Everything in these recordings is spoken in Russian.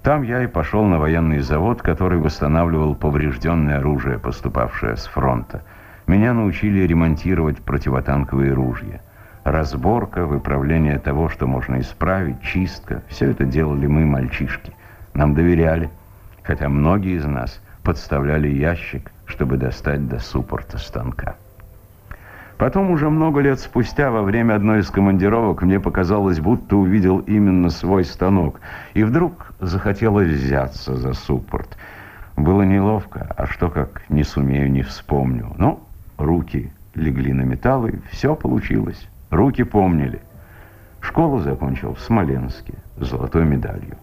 Там я и пошел на военный завод, который восстанавливал поврежденное оружие, поступавшее с фронта. Меня научили ремонтировать противотанковые ружья. Разборка, выправление того, что можно исправить, чистка — все это делали мы, мальчишки. Нам доверяли, хотя многие из нас подставляли ящик, чтобы достать до суппорта станка. Потом, уже много лет спустя, во время одной из командировок, мне показалось, будто увидел именно свой станок. И вдруг захотелось взяться за суппорт. Было неловко, а что как не сумею, не вспомню. Но руки легли на металл, и все получилось. Руки помнили. Школу закончил в Смоленске с золотой медалью.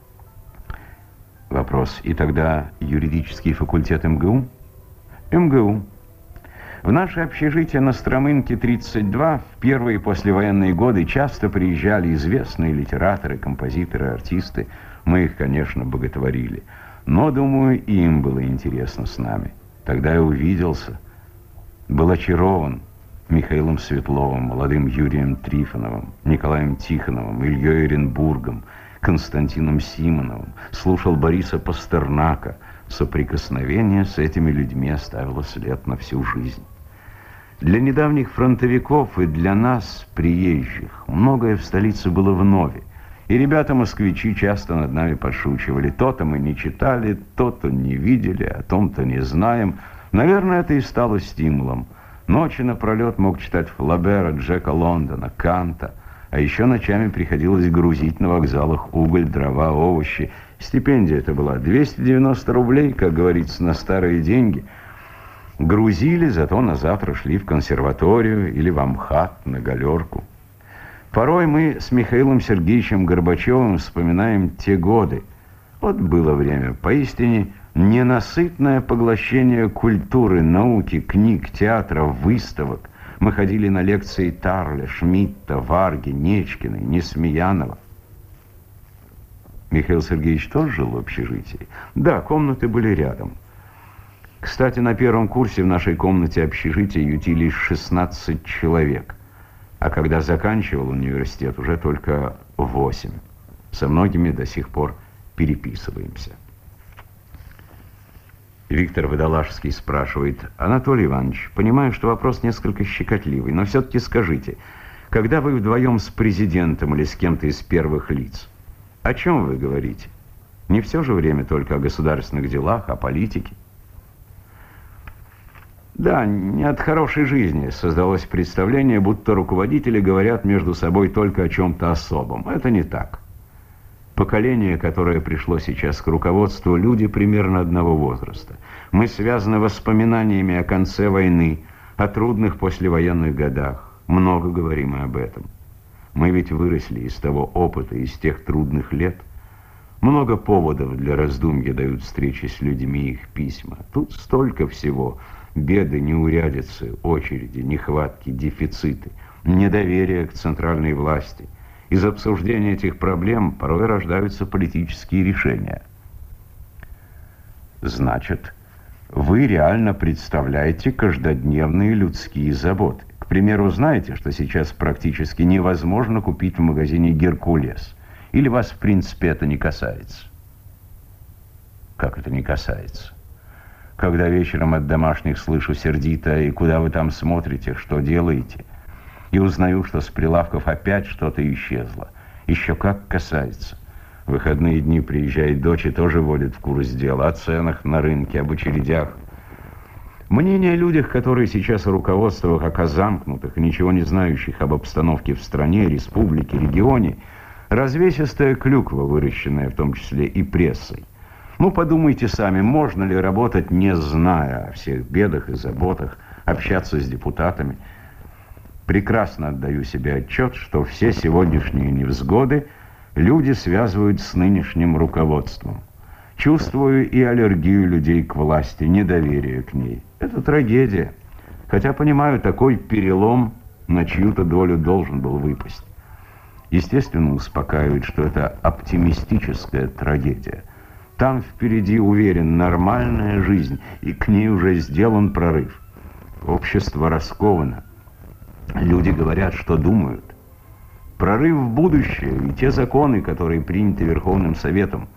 Вопрос: и тогда юридический факультет МГУ? МГУ. В наше общежитие на Стромынке 32 в первые послевоенные годы часто приезжали известные литераторы, композиторы, артисты. Мы их, конечно, боготворили. Но, думаю, им было интересно с нами. Тогда я увиделся, был очарован Михаилом Светловым, молодым Юрием Трифоновым, Николаем Тихоновым, Ильей Оренбургом, Константином Симоновым, слушал Бориса Пастернака. Соприкосновение с этими людьми оставило след на всю жизнь. Для недавних фронтовиков и для нас, приезжих, многое в столице было вновь. И ребята-москвичи часто над нами подшучивали. То-то мы не читали, то-то не видели, о том-то не знаем. Наверное, это и стало стимулом. Ночи напролет мог читать Флабера, Джека Лондона, Канта. А еще ночами приходилось грузить на вокзалах уголь, дрова, овощи. Стипендия это была 290 рублей, как говорится, на старые деньги. Грузили, зато на завтра шли в консерваторию или в Амхат на галерку. Порой мы с Михаилом Сергеевичем Горбачевым вспоминаем те годы. Вот было время, поистине ненасытное поглощение культуры, науки, книг, театра, выставок. Мы ходили на лекции Тарля, Шмидта, Варги, Нечкиной, Несмеянова. Михаил Сергеевич тоже жил в общежитии? Да, комнаты были рядом. Кстати, на первом курсе в нашей комнате общежития ютились 16 человек. А когда заканчивал университет, уже только 8. Со многими до сих пор переписываемся. Виктор Водолажский спрашивает: Анатолий Иванович, понимаю, что вопрос несколько щекотливый, но все-таки скажите, когда вы вдвоем с президентом или с кем-то из первых лиц, о чем вы говорите? Не все же время только о государственных делах, о политике. Да, не от хорошей жизни создалось представление, будто руководители говорят между собой только о чем-то особом. Это не так. Поколение, которое пришло сейчас к руководству, люди примерно одного возраста. Мы связаны воспоминаниями о конце войны, о трудных послевоенных годах. Много говорим и об этом. Мы ведь выросли из того опыта, из тех трудных лет. Много поводов для раздумья дают встречи с людьми, их письма. Тут столько всего. Беды, неурядицы, очереди, нехватки, дефициты, недоверие к центральной власти. Из обсуждения этих проблем порой рождаются политические решения. Значит, вы реально представляете каждодневные людские заботы. К примеру, знаете, что сейчас практически невозможно купить в магазине «Геркулес». Или вас, в принципе, это не касается? Как это не касается? Когда вечером от домашних слышу сердито: и куда вы там смотрите, что делаете? И узнаю, что с прилавков опять что-то исчезло. Еще как касается. В выходные дни приезжает дочь и тоже вводит в курс дела о ценах на рынке, об очередях. Мнение о людях, которые сейчас в руководствах ока замкнутых и ничего не знающих об обстановке в стране, республике, регионе, развесистая клюква, выращенная в том числе и прессой. Ну, подумайте сами, можно ли работать, не зная о всех бедах и заботах, общаться с депутатами? Прекрасно отдаю себе отчет, что все сегодняшние невзгоды люди связывают с нынешним руководством. Чувствую и аллергию людей к власти, недоверие к ней. Это трагедия. Хотя, понимаю, такой перелом на чью-то долю должен был выпасть. Естественно, успокаивает, что это оптимистическая трагедия. Там впереди, уверен, нормальная жизнь, и к ней уже сделан прорыв. Общество расковано. Люди говорят, что думают. Прорыв в будущее, и те законы, которые приняты Верховным Советом,